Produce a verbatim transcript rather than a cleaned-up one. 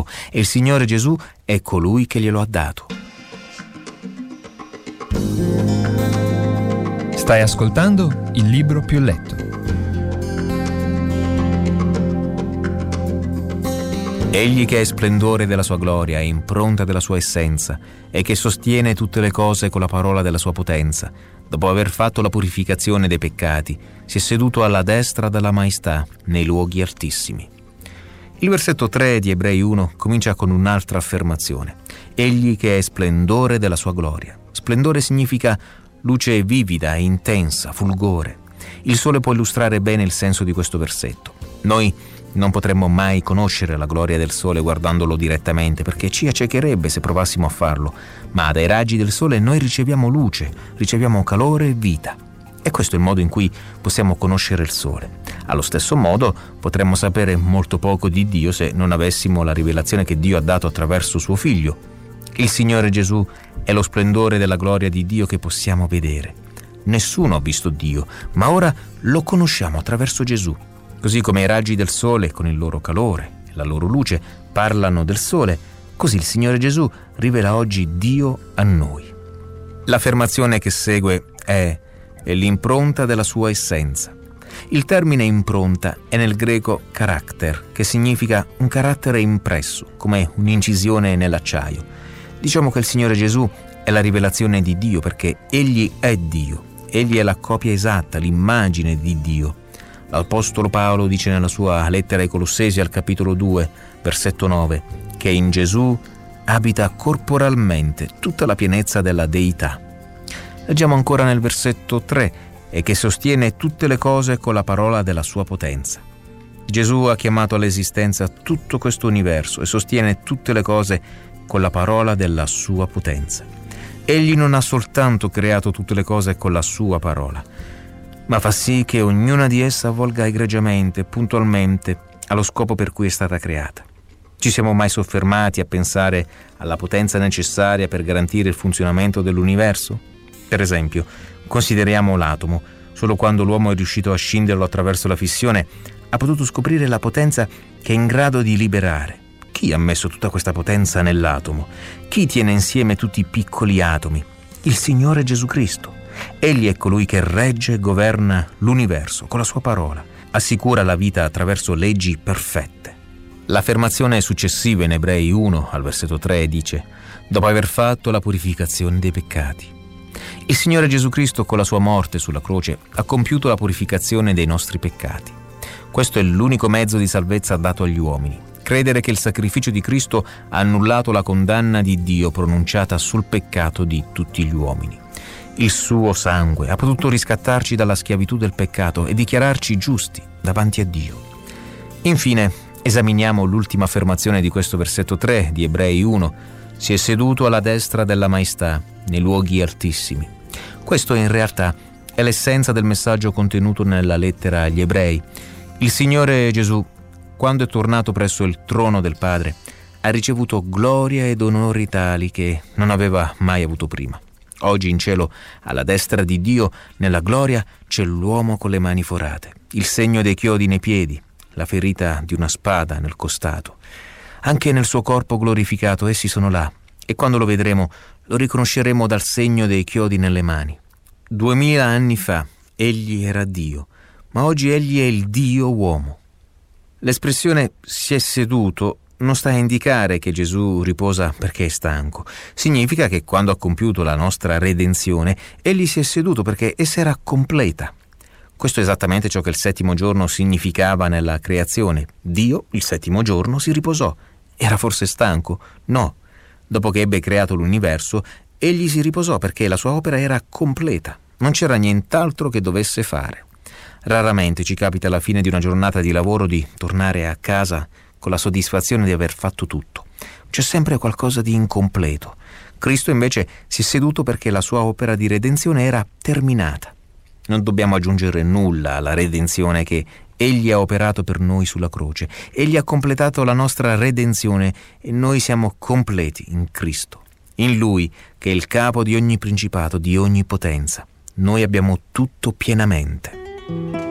scopo e il Signore Gesù è colui che glielo ha dato. Stai ascoltando Il Libro Più Letto. Egli che è splendore della sua gloria e impronta della sua essenza e che sostiene tutte le cose con la parola della sua potenza, dopo aver fatto la purificazione dei peccati, si è seduto alla destra della maestà nei luoghi altissimi. Il versetto tre di Ebrei uno comincia con un'altra affermazione. Egli che è splendore della sua gloria. Splendore significa luce vivida e intensa, fulgore. Il sole può illustrare bene il senso di questo versetto. Noi non potremmo mai conoscere la gloria del sole guardandolo direttamente, perché ci accecherebbe se provassimo a farlo, ma dai raggi del sole noi riceviamo luce, riceviamo calore e vita. E questo è il modo in cui possiamo conoscere il sole. Allo stesso modo potremmo sapere molto poco di Dio se non avessimo la rivelazione che Dio ha dato attraverso suo Figlio. Il Signore Gesù è lo splendore della gloria di Dio che possiamo vedere. Nessuno ha visto Dio, ma ora lo conosciamo attraverso Gesù. Così come i raggi del sole, con il loro calore e la loro luce, parlano del sole, così il Signore Gesù rivela oggi Dio a noi. L'affermazione che segue è «è l'impronta della sua essenza». Il termine impronta è nel greco character, che significa un carattere impresso, come un'incisione nell'acciaio. Diciamo che il Signore Gesù è la rivelazione di Dio perché Egli è Dio, Egli è la copia esatta, l'immagine di Dio. L'Apostolo Paolo dice nella sua lettera ai Colossesi al capitolo due, versetto nove, che in Gesù abita corporalmente tutta la pienezza della deità. Leggiamo ancora nel versetto tre, e che sostiene tutte le cose con la parola della sua potenza. Gesù ha chiamato all'esistenza tutto questo universo e sostiene tutte le cose con la parola della sua potenza. Egli non ha soltanto creato tutte le cose con la sua parola, ma fa sì che ognuna di essa avvolga egregiamente, puntualmente, allo scopo per cui è stata creata. Ci siamo mai soffermati a pensare alla potenza necessaria per garantire il funzionamento dell'universo? Per esempio, consideriamo l'atomo. Solo quando l'uomo è riuscito a scinderlo attraverso la fissione ha potuto scoprire la potenza che è in grado di liberare. Chi ha messo tutta questa potenza nell'atomo? Chi tiene insieme tutti i piccoli atomi? Il Signore Gesù Cristo. Egli è colui che regge e governa l'universo con la sua parola, assicura la vita attraverso leggi perfette. L'affermazione successiva in Ebrei uno al versetto tre dice: dopo aver fatto la purificazione dei peccati. Il Signore Gesù Cristo con la sua morte sulla croce ha compiuto la purificazione dei nostri peccati. Questo è l'unico mezzo di salvezza dato agli uomini. Credere che il sacrificio di Cristo ha annullato la condanna di Dio pronunciata sul peccato di tutti gli uomini. Il suo sangue ha potuto riscattarci dalla schiavitù del peccato e dichiararci giusti davanti a Dio. Infine, esaminiamo l'ultima affermazione di questo versetto tre di Ebrei uno. Si è seduto alla destra della maestà, nei luoghi altissimi. Questo in realtà è l'essenza del messaggio contenuto nella lettera agli Ebrei. Il Signore Gesù, quando è tornato presso il trono del Padre, ha ricevuto gloria ed onori tali che non aveva mai avuto prima. Oggi in cielo, alla destra di Dio, nella gloria, c'è l'uomo con le mani forate, il segno dei chiodi nei piedi, la ferita di una spada nel costato. Anche nel suo corpo glorificato essi sono là, e quando lo vedremo lo riconosceremo dal segno dei chiodi nelle mani. Duemila anni fa egli era Dio, ma oggi egli è il Dio uomo. L'espressione si è seduto non sta a indicare che Gesù riposa perché è stanco. Significa che quando ha compiuto la nostra redenzione, egli si è seduto perché essa era completa. Questo è esattamente ciò che il settimo giorno significava nella creazione. Dio, il settimo giorno, si riposò. Era forse stanco? No. Dopo che ebbe creato l'universo, egli si riposò perché la sua opera era completa. Non c'era nient'altro che dovesse fare. Raramente ci capita alla fine di una giornata di lavoro di tornare a casa con la soddisfazione di aver fatto tutto. C'è sempre qualcosa di incompleto. Cristo invece si è seduto perché la sua opera di redenzione era terminata. Non dobbiamo aggiungere nulla alla redenzione che Egli ha operato per noi sulla croce. Egli ha completato la nostra redenzione e noi siamo completi in Cristo. In Lui, che è il capo di ogni principato, di ogni potenza. Noi abbiamo tutto pienamente.